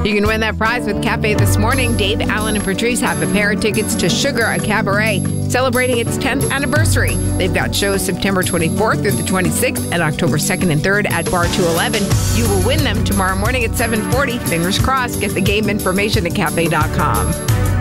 You can win that prize with Cafe this morning. Dave, Alan, and Patrice have a pair of tickets to Sugar, a cabaret, celebrating its 10th anniversary. They've got shows September 24th through the 26th and October 2nd and 3rd at Bar 211. You will win them tomorrow morning at 7:40. Fingers crossed. Get the game information at cafe.com.